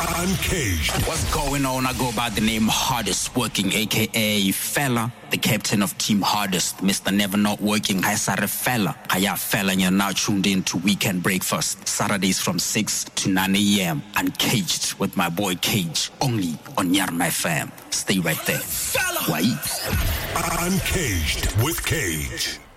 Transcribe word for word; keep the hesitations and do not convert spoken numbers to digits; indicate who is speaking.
Speaker 1: Uncaged.
Speaker 2: What's going on? I go by the name Hardest Working, aka Fella, the captain of Team Hardest, Mister Never Not Working. Hi, Sarah Fella. Hiya, Fella, and you're now tuned in to Weekend Breakfast, Saturdays from six to nine a.m. Uncaged with my boy Cage, only on Yarma F M. Stay right there. Why?
Speaker 1: Uncaged with Cage.